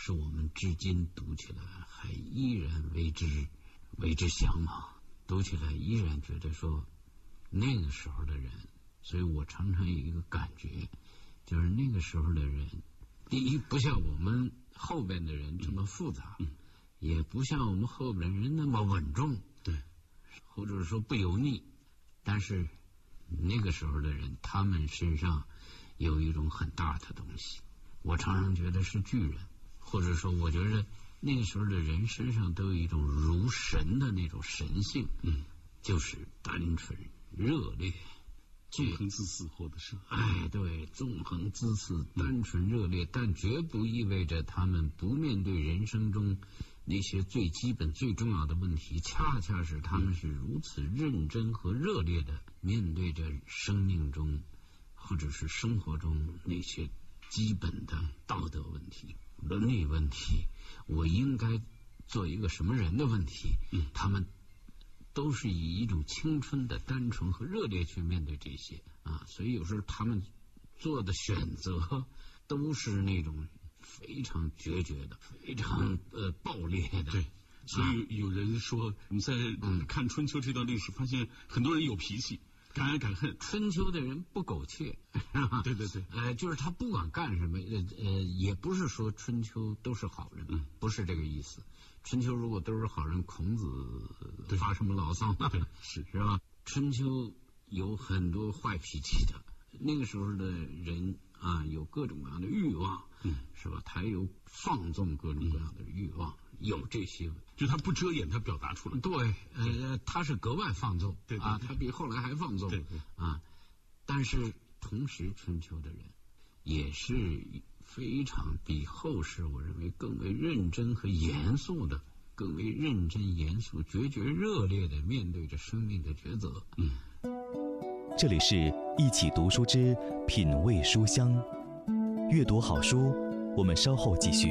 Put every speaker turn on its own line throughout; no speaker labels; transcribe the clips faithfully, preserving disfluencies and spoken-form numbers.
是我们至今读起来还依然为之为之向往，读起来依然觉得说那个时候的人，所以我常常有一个感觉，就是那个时候的人，第一不像我们后边的人这么复杂，嗯、也不像我们后边的人那么稳重，
对，
或者说不油腻，但是那个时候的人，他们身上有一种很大的东西，我常常觉得是巨人，或者说我觉得那个时候的人身上都有一种如神的那种神性，嗯，就是单纯热烈，
纵横恣肆，或者是
哎，对，纵横恣肆，单纯热烈，但绝不意味着他们不面对人生中那些最基本最重要的问题，恰恰是他们是如此认真和热烈的面对着生命中或者是生活中那些基本的道德问题、伦理问题，我应该做一个什么人的问题，嗯，他们都是以一种青春的单纯和热烈去面对这些啊，所以有时候他们做的选择都是那种非常决绝的、非常呃暴烈的。
对，所以有人说，我们在看春秋这段历史，发现很多人有脾气。敢爱敢恨，
春秋的人不苟且，
对对对，
呃，就是他不管干什么，呃呃，也不是说春秋都是好人，嗯，不是这个意思。春秋如果都是好人，孔子发什么牢骚呢？
是
是吧？春秋有很多坏脾气的，那个时候的人啊，有各种各样的欲望，嗯，是吧？他有放纵各种各样的欲望，嗯、有这些。
就他不遮掩，他表达出来。
对，呃，他是格外放纵，
对
啊，他比后来还放纵，
对对
啊。但是同时，春秋的人也是非常比后世我认为更为认真和严肃的，更为认真严肃、决绝热烈的面对着生命的抉择。嗯，
这里是一起读书之品味书香，阅读好书，我们稍后继续。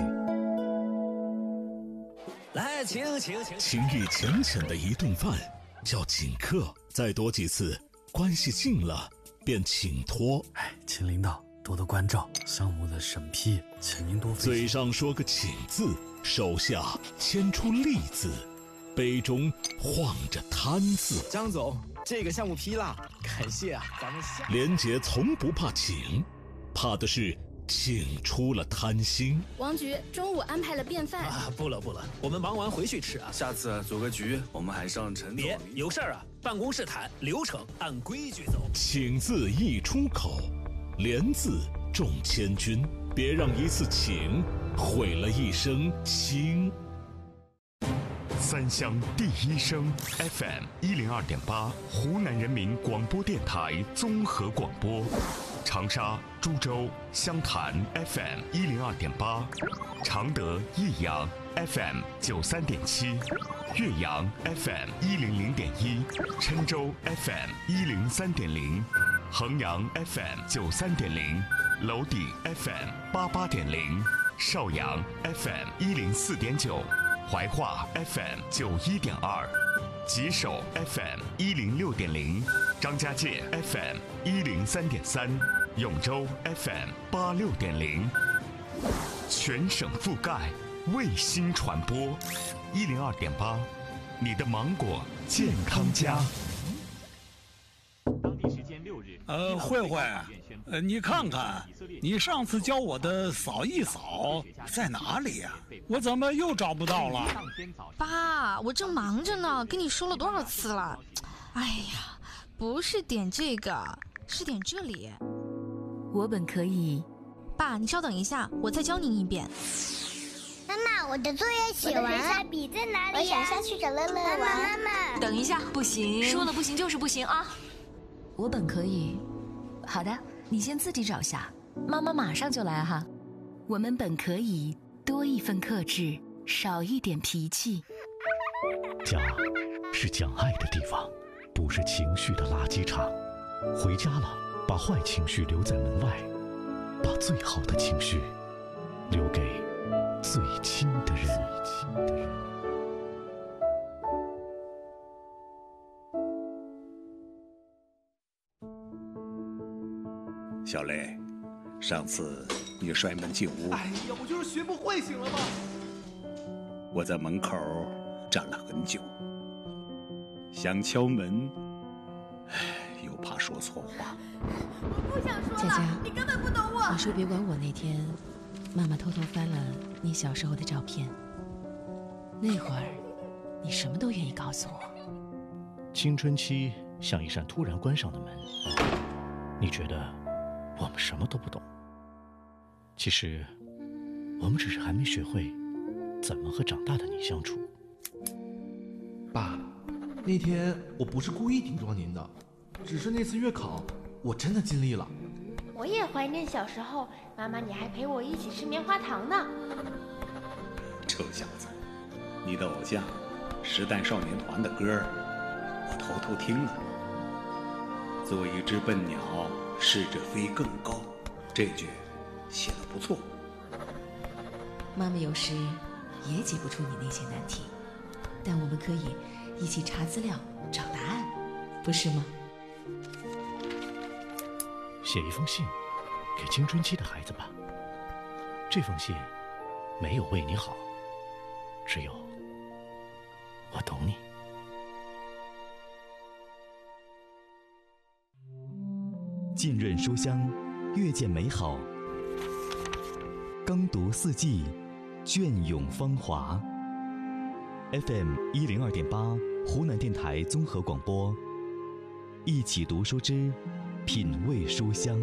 来，请请请，
情谊浅浅的一顿饭叫请客，再多几次，关系近了便请托。
哎，请领导多多关照，项目的审批，请您多费心。
嘴上说个请字，手下牵出利字，杯中晃着贪字。
张总，这个项目批了，感谢啊，咱们下。
连杰从不怕请，怕的是请出了贪心。
王局中午安排了便饭
啊，不了不了，我们忙完回去吃啊。
下次组个局，我们还上陈总。
别有事儿啊，办公室谈，流程按规矩走。
请字一出口，连字重千钧，别让一次请毁了一生情。
三湘第一声 F M 一零二点八，湖南人民广播电台综合广播。长沙、株洲、湘潭 F M 一零二点八，常德、益阳 F M 九三点七，岳阳 F M 一零零点一，郴州 F M 一零三点零，衡阳 F M 九三点零，娄底 F M 八八点零，邵阳 F M 一零四点九，怀化 F M 九一点二，吉首 F M 一零六点零，张家界 F M 一零三点三，永州 F M 八六点零，全省覆盖，卫星传播，一零二点八，你的芒果健康家。
当地时间六日，
呃，慧慧，呃，你看看，你上次教我的扫一扫在哪里呀？我怎么又找不到了？
爸，我正忙着呢，跟你说了多少次了？哎呀，不是点这个，是点这里。
我本可以。
爸，你稍等一下，我再教你一遍。
妈妈，我的作业写完了。我的笔在哪里呀？我想下去找乐乐玩。妈妈，妈妈，
等一下，不行，说了不行就是不行啊。我本可以。好的，你先自己找下，妈妈马上就来哈。我们本可以多一份克制，少一点脾气。
家是讲爱的地方，不是情绪的垃圾场。回家了，把坏情绪留在门外，把最好的情绪留给最亲的人。
小雷，
上次你摔门进屋，
哎呀，我就是学不会，行了吧？
我在门口站了很久，想敲门，哎，又怕说错话。
我不想说了，
佳佳，
你根本不懂我。
你说别管我那天，妈妈偷偷翻了你小时候的照片，那会儿你什么都愿意告诉我。
青春期像一扇突然关上的门，你觉得我们什么都不懂，其实我们只是还没学会怎么和长大的你相处。
爸，那天我不是故意顶撞您的，只是那次月考我真的尽力了。
我也怀念小时候，妈妈你还陪我一起吃棉花糖呢。
臭小子，你的偶像时代少年团的歌我偷偷听了。做一只笨鸟，试着飞更高，这句写得不错。
妈妈有时也解不出你那些难题，但我们可以一起查资料找答案，不是吗？
写一封信给青春期的孩子吧，这封信没有为你好，只有我懂你。
浸润书香，阅见美好，耕读四季，隽永芳华。F M 一零二点八，湖南电台综合广播，一起读书之品味书香。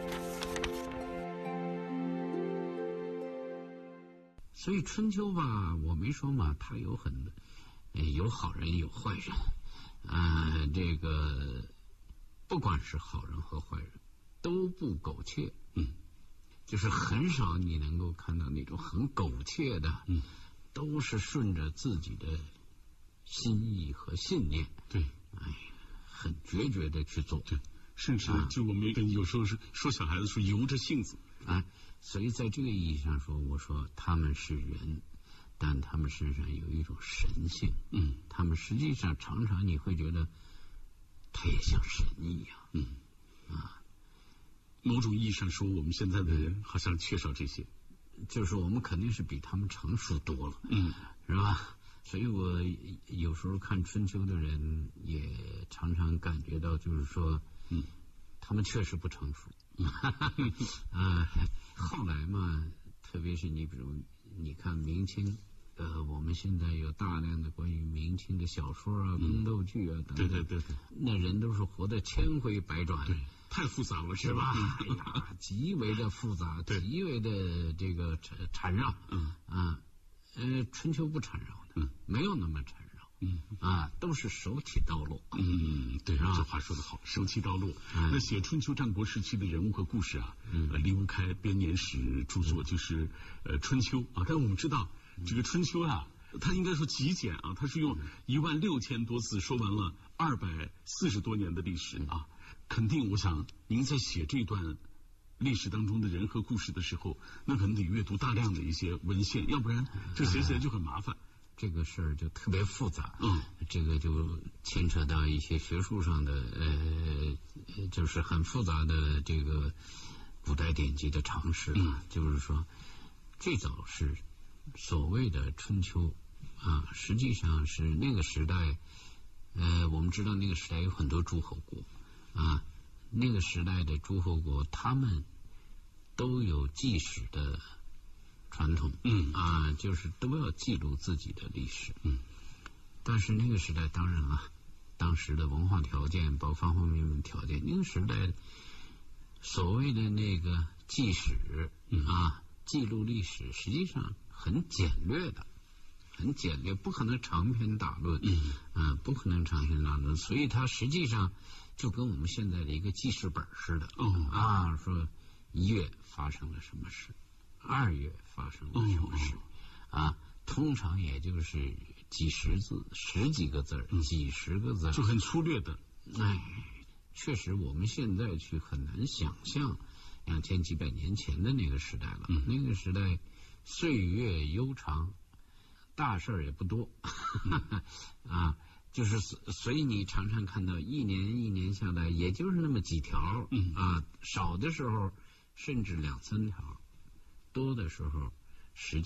所以春秋吧，我没说嘛，它有很有好人有坏人，啊、呃，这个不管是好人和坏人，都不苟且，嗯，就是很少你能够看到那种很苟且的，嗯，都是顺着自己的心意和信念，
对，
哎，很决绝的去做，
对，甚至就我们有时候是说小孩子说由着性子，
啊，所以在这个意义上说，我说他们是人，但他们身上有一种神性，嗯，他们实际上常常你会觉得他也像神一样，
嗯啊，某种意义上说，我们现在的人好像缺少这些，
就是我们肯定是比他们成熟多了，
嗯，
是吧？所以我有时候看春秋的人，也常常感觉到，就是说，嗯，他们确实不成熟，啊，后来嘛，特别是你比如你看明清。呃，我们现在有大量的关于明清的小说啊、宫斗剧啊等等，
对对对对，
那人都是活得千回百转，
对，太复杂了，
是吧？哎呀，极为的复杂，极为的这个缠绕，嗯啊，呃，春秋不缠绕的，嗯，没有那么缠绕，嗯啊，都是手起刀落，
嗯，对，这话说得好，手起刀落。
嗯、
那写春秋战国时期的人物和故事啊，嗯，呃、离不开编年史著作，就是呃春秋啊。但我们知道。这个春秋啊，它应该说极简啊，它是用一万六千多字说完了二百四十多年的历史啊。肯定，我想您在写这段历史当中的人和故事的时候，那可能得阅读大量的一些文献，要不然这写起来就很麻烦。
这个事儿就特别复杂，
嗯，
这个就牵扯到一些学术上的呃，就是很复杂的这个古代典籍的常识，嗯，就是说最早是。所谓的春秋啊，实际上是那个时代，呃，我们知道那个时代有很多诸侯国啊，那个时代的诸侯国，他们都有记史的传统，
嗯
啊，就是都要记录自己的历史，嗯，但是那个时代当然了，当时的文化条件，包括方方面面条件，那个时代所谓的那个记史、嗯、啊，记录历史，实际上。很简略的，很简略，不可能长篇大论，嗯，啊，不可能长篇大论，所以它实际上就跟我们现在的一个记事本似的，
哦
啊，说一月发生了什么事，二月发生了什么事，哦、啊，通常也就是几十字，十几个字，嗯、几十个字，
就很粗略的，
哎，确实我们现在去很难想象两千几百年前的那个时代了，嗯、那个时代。岁月悠长，大事儿也不多，啊，就是所以你常常看到一年一年下来，也就是那么几条，嗯啊，少的时候甚至两三条，多的时候时间。